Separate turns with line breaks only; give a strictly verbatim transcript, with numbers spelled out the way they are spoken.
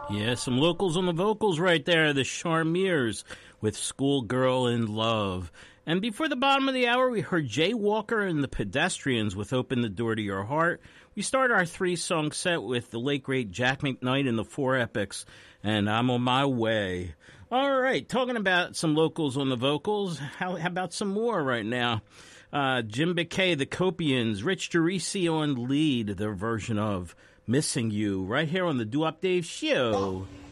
Yeah, some locals on the vocals right there. The Charmiers with Schoolgirl in Love. And before the bottom of the hour, we heard Jay Walker and the Pedestrians with Open the Door to Your Heart. We start our three-song set with the late, great Jack McKnight and the Four Epics, and I'm on my way. All right, talking about some locals on the vocals, how, how about some more right now? Uh, Jim Bakay, the Copians, Rich Derisi on lead, their version of Missing You, right here on the Do Up Dave Show.